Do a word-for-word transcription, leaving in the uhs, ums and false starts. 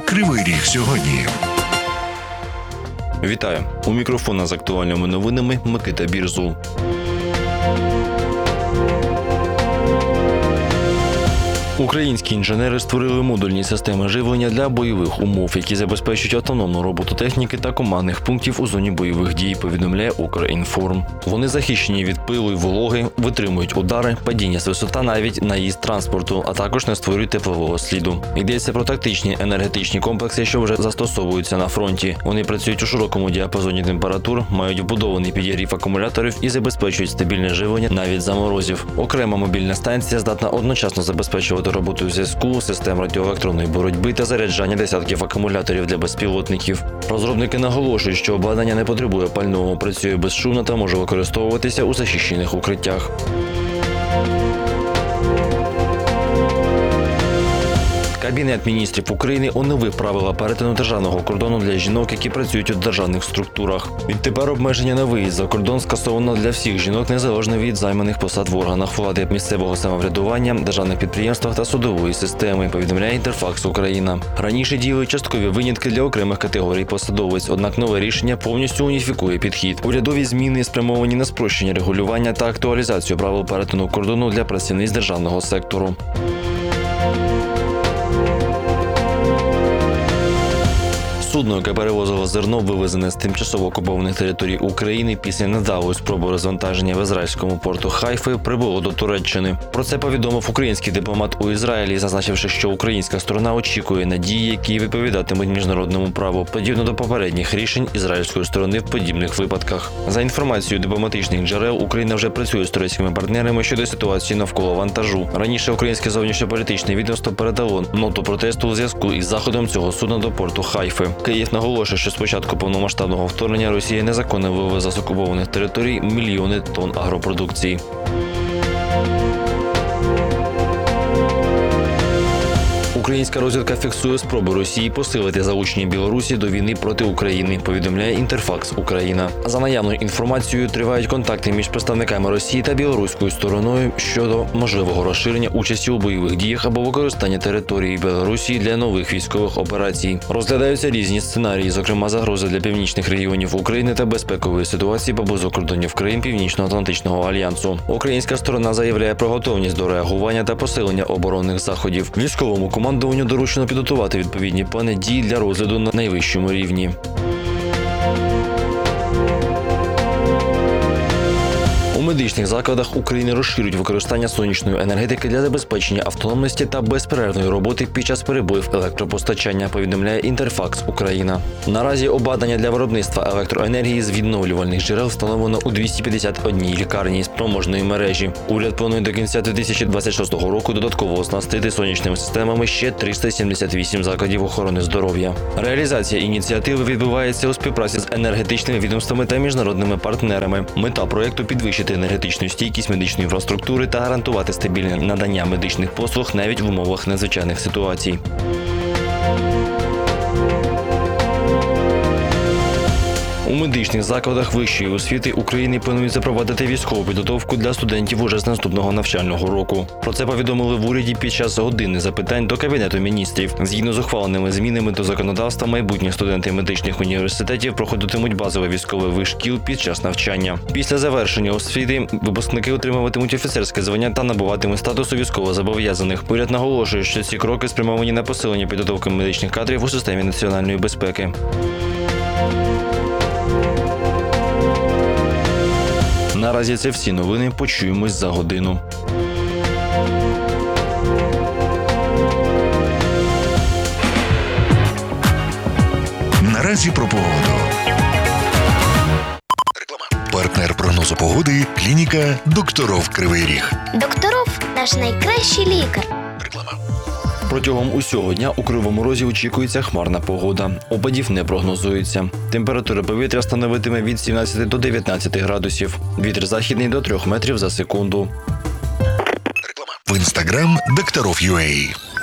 Кривий Ріг сьогодні. Вітаю! У мікрофона з актуальними новинами Микита Бірзул. Українські інженери створили модульні системи живлення для бойових умов, які забезпечують автономну роботу техніки та командних пунктів у зоні бойових дій, повідомляє Укрінформ. Вони захищені від пилу й вологи, витримують удари, падіння з висоти, навіть наїзд транспорту, а також не створюють теплового сліду. Йдеться про тактичні енергетичні комплекси, що вже застосовуються на фронті. Вони працюють у широкому діапазоні температур, мають вбудований підігрів акумуляторів і забезпечують стабільне живлення навіть за морозів. Окрема мобільна станція здатна одночасно забезпечувати роботу зв'язку, систем радіоелектронної боротьби та заряджання десятків акумуляторів для безпілотників. Розробники наголошують, що обладнання не потребує пального, працює безшумно та може використовуватися у захищених укриттях. Кабінет міністрів України оновив правила перетину державного кордону для жінок, які працюють у державних структурах. Відтепер обмеження на виїзд за кордон скасовано для всіх жінок, незалежно від займаних посад в органах влади, місцевого самоврядування, державних підприємствах та судової системи, повідомляє Інтерфакс Україна. Раніше діяли часткові винятки для окремих категорій посадовиць, однак нове рішення повністю уніфікує підхід. Урядові зміни спрямовані на спрощення регулювання та актуалізацію правил перетину кордону для працівниць державного сектору. Судно, яке перевозило зерно, вивезене з тимчасово окупованих територій України після невдалої спроби розвантаження в ізраїльському порту Хайфи, прибуло до Туреччини. Про це повідомив український дипломат у Ізраїлі, зазначивши, що українська сторона очікує на дії, які відповідатимуть міжнародному праву, подібно до попередніх рішень ізраїльської сторони в подібних випадках. За інформацією дипломатичних джерел, Україна вже працює з турецькими партнерами щодо ситуації навколо вантажу. Раніше українське зовнішньополітичне відомство передало ноту протесту у зв'язку із заходом цього судна до порту Хайфи. Київ наголошує, що з початку повномасштабного вторгнення Росія незаконно вивезла з окупованих територій мільйони тонн агропродукції. Українська розвідка фіксує спроби Росії посилити залучення Білорусі до війни проти України, повідомляє Інтерфакс Україна. За наявною інформацією, тривають контакти між представниками Росії та білоруською стороною щодо можливого розширення участі у бойових діях або використання території Білорусі для нових військових операцій. Розглядаються різні сценарії, зокрема загрози для північних регіонів України та безпекової ситуації поблизу кордонів Крим Північно-Атлантичного альянсу. Українська сторона заявляє про готовність до реагування та посилення оборонних заходів. Військовому командуванню доручено підготувати відповідні плани дій для розгляду на найвищому рівні. У медичних закладах України розширюють використання сонячної енергетики для забезпечення автономності та безперервної роботи під час перебоїв електропостачання, повідомляє Інтерфакс Україна. Наразі обладнання для виробництва електроенергії з відновлювальних джерел встановлено у двісті п'ятдесят одній лікарні спроможної мережі. Уряд планує до кінця дві тисячі двадцять шостого року додатково оснастити сонячними системами ще триста сімдесят вісім закладів охорони здоров'я. Реалізація ініціативи відбувається у співпраці з енергетичними відомствами та міжнародними партнерами. Мета проєкту – підвищити енергетичну стійкість медичної інфраструктури та гарантувати стабільне надання медичних послуг навіть в умовах надзвичайних ситуацій. У медичних закладах вищої освіти України планують запровадити військову підготовку для студентів уже з наступного навчального року. Про це повідомили в уряді під час години запитань до Кабінету міністрів. Згідно з ухваленими змінами до законодавства, майбутні студенти медичних університетів проходитимуть базовий військовий виш шкіл під час навчання. Після завершення освіти випускники отримуватимуть офіцерське звання та набуватимуть статусу військовозобов'язаних. Уряд наголошує, що ці кроки спрямовані на посилення підготовки медичних кадрів у системі національної безпеки. Наразі це всі новини. Почуємось за годину. Наразі про погоду. Партнер прогнозу погоди – клініка «Докторов Кривий Ріг». Докторов – наш найкращий лікар. Реклама. Протягом усього дня у Кривому Розі очікується хмарна погода. Опадів не прогнозується. Температура повітря становитиме від сімнадцяти до дев'ятнадцяти градусів. Вітер західний до трьох метрів за секунду. Реклама. В інстаграм «Докторов.ua».